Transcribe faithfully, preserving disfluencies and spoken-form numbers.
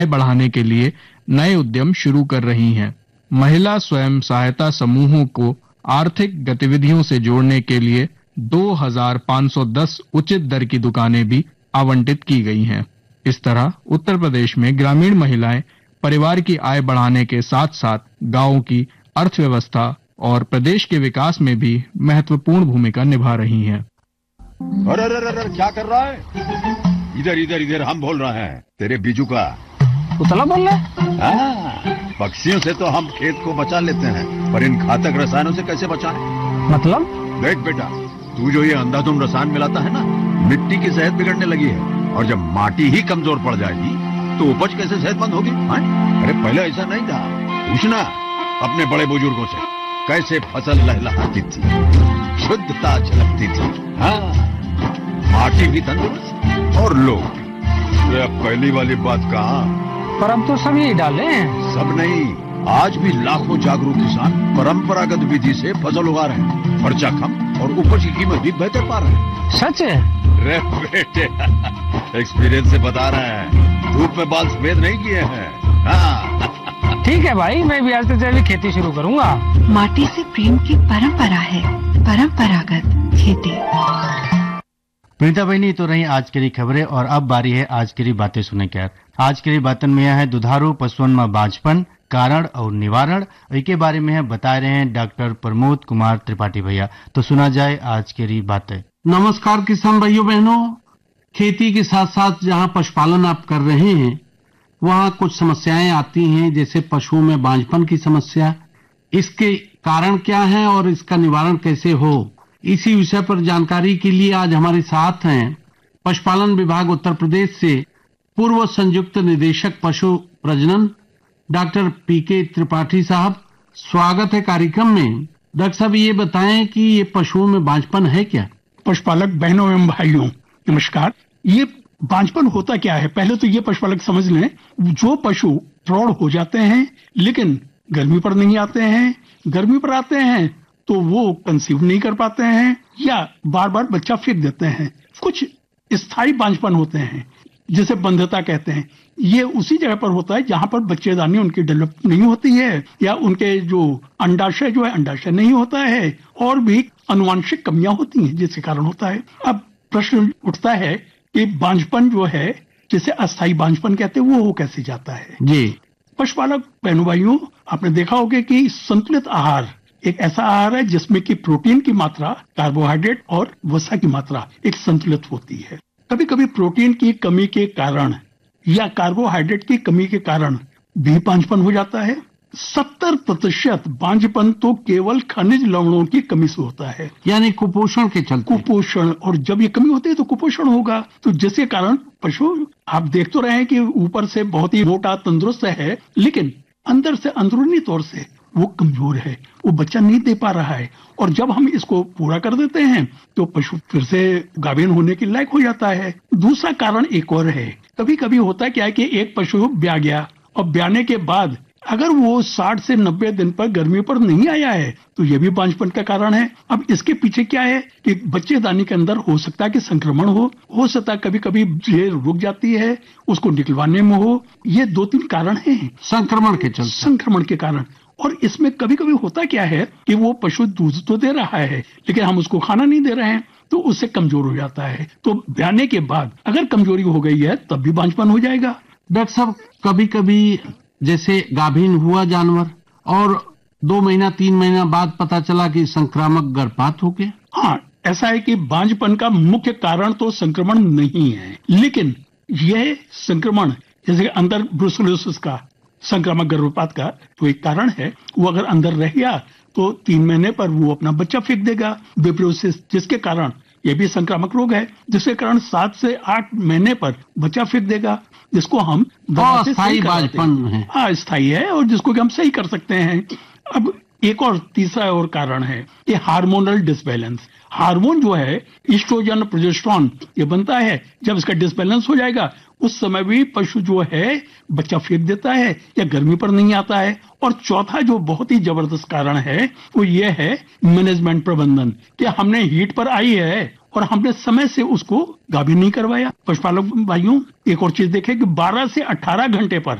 बढ़ाने के लिए नए उद्यम शुरू कर रही हैं। महिला स्वयं सहायता समूहों को आर्थिक गतिविधियों से जोड़ने के लिए दो हज़ार पाँच सौ दस उचित दर की दुकानें भी आवंटित की गई हैं। इस तरह उत्तर प्रदेश में ग्रामीण महिलाएं परिवार की आय बढ़ाने के साथ साथ गांवों की अर्थव्यवस्था और प्रदेश के विकास में भी महत्वपूर्ण भूमिका निभा रही हैं। अरे अरे अरे क्या कर रहा है? इधर इधर इधर हम बोल रहे हैं तेरे बीजू का। उतला बोल रहा है? हाँ, पक्षियों से तो हम खेत को बचा लेते हैं, पर इन घातक रसायनों से कैसे बचाएं? मतलब? देख बेटा, तू जो ये अंधाधुंध रसायन मिलाता है ना, मिट्टी की सेहत बिगड़ने लगी है। और जब माटी ही कमजोर पड़ जाएगी तो उपज कैसे सेहतमंद होगी? अरे पहले ऐसा नहीं था। पूछना अपने बड़े बुजुर्गों से, कैसे फसल लहलहाती थी, शुद्धता झलकती थी। हाँ, माटी भी तंदुरुस्त और लोग भी। अब पहली वाली बात कहाँ? पर अब तो सब यही डाले हैं। सब नहीं, आज भी लाखों जागरूक किसान परंपरागत विधि से फसल उगा रहे हैं। खर्चा कम और उपज की कीमत भी बेहतर पा रहे हैं। सच है? रे बेटे, एक्सपीरियंस से बता रहे हैं, धूप में बाल सफेद नहीं किए हैं। हाँ। ठीक है भाई, मैं भी आज से जैविक खेती शुरू करूंगा। माटी से प्रेम की परंपरा है, परंपरागत खेती। प्रीता बहनी तो रही आज की खबरें और अब बारी है आज की बातें सुने क्या। आज की बातन में यह है दुधारू पशुओं में बांझपन कारण और निवारण, इसके बारे में है बता रहे हैं डॉक्टर प्रमोद कुमार त्रिपाठी भैया। तो सुना जाए आज की बातें। नमस्कार किसान भाइयों बहनों, खेती के साथ साथ जहां पशुपालन आप कर रहे हैं वहां कुछ समस्याएं आती हैं, जैसे पशुओं में बांझपन की समस्या। इसके कारण क्या है और इसका निवारण कैसे हो, इसी विषय पर जानकारी के लिए आज हमारे साथ हैं पशुपालन विभाग उत्तर प्रदेश से पूर्व संयुक्त निदेशक पशु प्रजनन डॉक्टर पीके त्रिपाठी साहब। स्वागत है कार्यक्रम में। डॉक्टर साहब, ये बताएं कि ये पशुओं में बांझपन है क्या? पशुपालक बहनों एवं भाइयों नमस्कार। ये बांझपन होता क्या है? पहले तो ये पशुपालक समझ लें, जो पशु प्रौढ़ हो जाते हैं लेकिन गर्मी पर नहीं आते हैं, गर्मी पर आते हैं तो वो कंसीव नहीं कर पाते हैं या बार बार बच्चा फेंक देते हैं। कुछ स्थायी बांझपन होते हैं जिसे बंध्यता कहते हैं। ये उसी जगह पर होता है जहां पर बच्चेदानी उनकी डेवलप नहीं होती है या उनके जो अंडाशय जो है अंडाशय नहीं होता है और भी अनुवांशिक कमियां होती हैं जिसके कारण होता है। अब प्रश्न उठता है कि बांझपन जो है जिसे अस्थायी बांझपन कहते हैं वो हो कैसे जाता है? जी पशुपालक बहनों भाइयों, आपने देखा होगा कि संतुलित आहार एक ऐसा आहार है जिसमें कि प्रोटीन की मात्रा, कार्बोहाइड्रेट और वसा की मात्रा एक संतुलित होती है। कभी कभी प्रोटीन की कमी के कारण या कार्बोहाइड्रेट की कमी के कारण भी बांझपन हो जाता है। सत्तर प्रतिशत बांझपन तो केवल खनिज लवणों की कमी से होता है, यानी कुपोषण के चलते। कुपोषण, और जब ये कमी होती है तो कुपोषण होगा, तो जिसके कारण पशु आप देख तो रहे हैं कि ऊपर से बहुत ही मोटा तंदुरुस्त है लेकिन अंदर से अंदरूनी तौर से वो कमजोर है, वो बच्चा नहीं दे पा रहा है। और जब हम इसको पूरा कर देते हैं तो पशु फिर से गाभिन होने के लायक हो जाता है। दूसरा कारण एक और है, कभी कभी होता है क्या है कि एक पशु ब्याह गया और ब्याने के बाद अगर वो साठ से नब्बे दिन पर गर्मी पर नहीं आया है तो ये भी बांझपन का कारण है। अब इसके पीछे क्या है कि बच्चेदानी के अंदर हो सकता है कि संक्रमण हो हो सकता है कभी कभी जेर रुक जाती है, उसको निकलवाने में हो। ये दो तीन कारण हैं संक्रमण के चलते, संक्रमण के कारण। और इसमें कभी कभी होता क्या है कि वो पशु दूध तो दे रहा है लेकिन हम उसको खाना नहीं दे रहे हैं तो उससे कमजोर हो जाता है। तो ब्याने के बाद अगर कमजोरी हो गई है तब भी बांझपन हो जाएगा। डॉक्टर साहब, कभी कभी जैसे गाभिन हुआ जानवर और दो महीना तीन महीना बाद पता चला कि संक्रामक गर्भपात हो गया। हाँ, ऐसा है कि बांझपन का मुख्य कारण तो संक्रमण नहीं है, लेकिन यह संक्रमण जैसे अंदर ब्रुसेलोसिस का संक्रामक गर्भपात का तो एक कारण है। वो अगर अंदर रह गया तो तीन महीने पर वो अपना बच्चा फेंक देगा, विब्रियोसिस, जिसके कारण ये भी संक्रामक रोग है, जिसके कारण सात से आठ महीने पर बच्चा फेंक देगा, जिसको हम अस्थायी बांझपन है। हाँ, स्थायी है और जिसको कि हम सही कर सकते हैं। अब एक और तीसरा और कारण है कि हार्मोनल डिसबैलेंस। हार्मोन जो है ईस्ट्रोजन, प्रोजेस्टेरोन, ये बनता है। जब इसका डिसबैलेंस हो जाएगा उस समय भी पशु जो है बच्चा फेंक देता है या गर्मी पर नहीं आता है। और चौथा जो बहुत ही जबरदस्त कारण है वो ये है मैनेजमेंट, प्रबंधन, कि हमने हीट पर आई है और हमने समय से उसको गाभिन नहीं करवाया। पशुपालक भाइयों, एक और चीज देखें कि बारह से अठारह घंटे पर